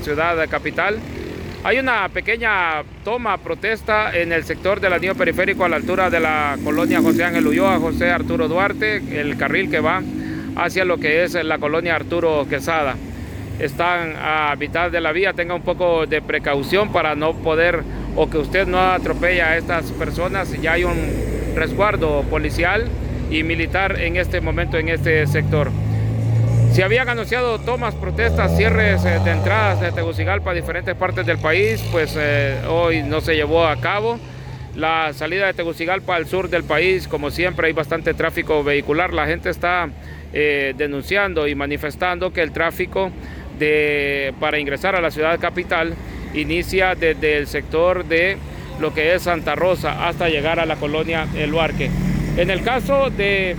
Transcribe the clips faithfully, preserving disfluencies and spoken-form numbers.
ciudad capital. Hay una pequeña toma, protesta en el sector del anillo periférico a la altura de la colonia José Ángel Ulloa, José Arturo Duarte, el carril que va hacia lo que es la colonia Arturo Quesada. Están a mitad de la vía, tenga un poco de precaución para no poder, o que usted no atropelle a estas personas. Ya hay un resguardo policial y militar en este momento en este sector. Se habían anunciado tomas, protestas, cierres eh, de entradas de Tegucigalpa a diferentes partes del país, pues eh, hoy no se llevó a cabo. La salida de Tegucigalpa al sur del país, como siempre, hay bastante tráfico vehicular. La gente está eh, denunciando y manifestando que el tráfico de, para ingresar a la ciudad capital inicia desde el sector de lo que es Santa Rosa hasta llegar a la colonia El Huarque. En el caso de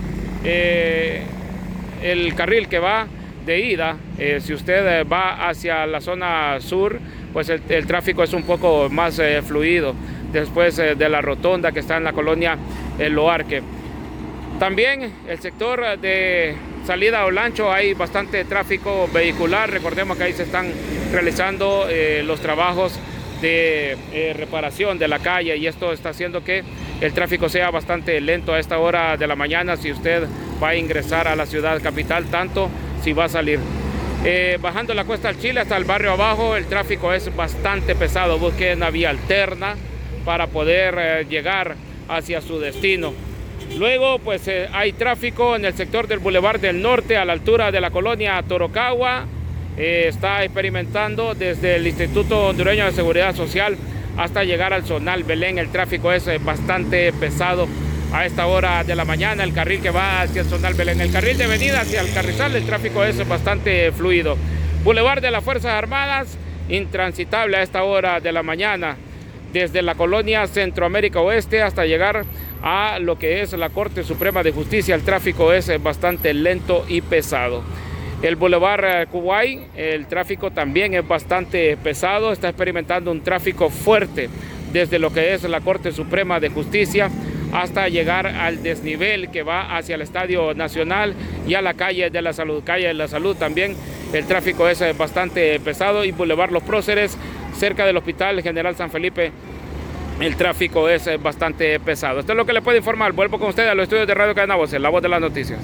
eh, el carril que va de ida, eh, si usted va hacia la zona sur, pues el, el tráfico es un poco más eh, fluido después eh, de la rotonda que está en la colonia El Huarque. También el sector de salida a Olancho hay bastante tráfico vehicular. Recordemos que ahí se están realizando eh, los trabajos de eh, reparación de la calle, y esto está haciendo que el tráfico sea bastante lento a esta hora de la mañana si usted va a ingresar a la ciudad capital, tanto si va a salir. Eh, bajando la Cuesta del Chile hasta el barrio abajo, el tráfico es bastante pesado. Busque una vía alterna para poder eh, llegar hacia su destino. Luego pues eh, hay tráfico en el sector del Boulevard del Norte a la altura de la colonia Torocagua. Eh, está experimentando desde el Instituto Hondureño de Seguridad Social hasta llegar al Zonal Belén. El tráfico es eh, bastante pesado a esta hora de la mañana. El carril que va hacia el Zonal Belén, el carril de venida hacia el Carrizal, el tráfico es bastante fluido. Boulevard de las Fuerzas Armadas, intransitable a esta hora de la mañana, desde la colonia Centroamérica Oeste hasta llegar a lo que es la Corte Suprema de Justicia. El tráfico es bastante lento y pesado. El Boulevard Kuwait, el tráfico también es bastante pesado, está experimentando un tráfico fuerte desde lo que es la Corte Suprema de Justicia hasta llegar al desnivel que va hacia el Estadio Nacional y a la calle de la Salud. Calle de la Salud también el tráfico es bastante pesado, y Boulevard Los Próceres, cerca del Hospital General San Felipe, el tráfico es bastante pesado. Esto es lo que le puedo informar. Vuelvo con ustedes a los estudios de Radio Cadena Voces, la voz de las noticias.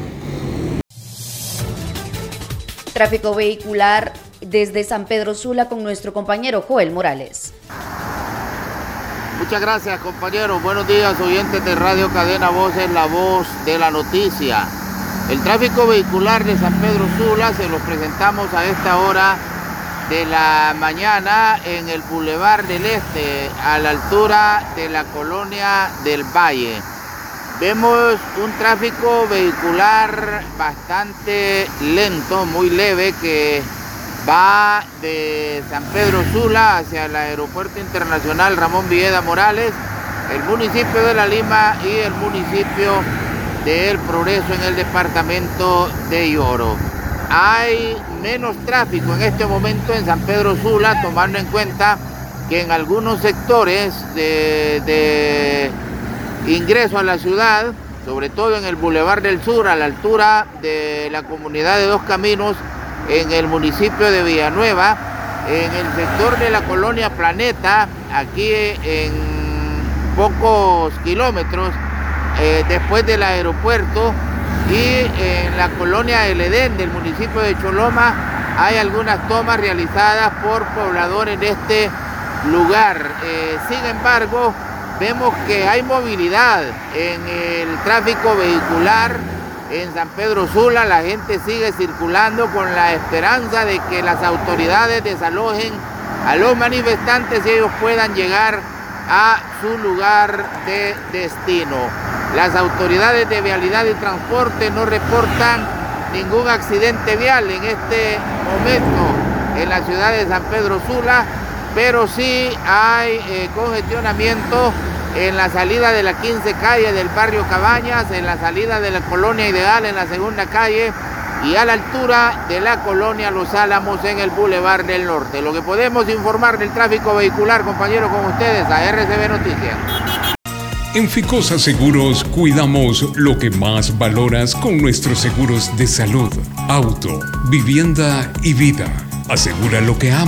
Tráfico vehicular desde San Pedro Sula con nuestro compañero Joel Morales. Muchas gracias, compañero. Buenos días, oyentes de Radio Cadena Voces, la voz de la noticia. El tráfico vehicular de San Pedro Sula se lo presentamos a esta hora de la mañana en el Boulevard del Este, a la altura de la colonia del Valle. Vemos un tráfico vehicular bastante lento, muy leve, que va de San Pedro Sula hacia el Aeropuerto Internacional Ramón Villeda Morales, el municipio de La Lima y el municipio de El Progreso en el departamento de Yoro. Hay menos tráfico en este momento en San Pedro Sula, tomando en cuenta que en algunos sectores de, de ingreso a la ciudad, sobre todo en el Boulevard del Sur, a la altura de la comunidad de Dos Caminos, en el municipio de Villanueva, en el sector de la colonia Planeta, aquí en pocos kilómetros eh, después del aeropuerto, y en la colonia El Edén del municipio de Choloma hay algunas tomas realizadas por pobladores de este lugar. Eh, sin embargo, vemos que hay movilidad en el tráfico vehicular en San Pedro Sula. La gente sigue circulando con la esperanza de que las autoridades desalojen a los manifestantes y ellos puedan llegar a su lugar de destino. Las autoridades de Vialidad y Transporte no reportan ningún accidente vial en este momento en la ciudad de San Pedro Sula, pero sí hay eh, congestionamiento en la salida de la quince calle del barrio Cabañas, en la salida de la colonia Ideal en la segunda calle y a la altura de la colonia Los Álamos en el Boulevard del Norte. Lo que podemos informar del tráfico vehicular, compañero, con ustedes a R C B Noticias. En Ficosa Seguros cuidamos lo que más valoras con nuestros seguros de salud, auto, vivienda y vida. Asegura lo que amas.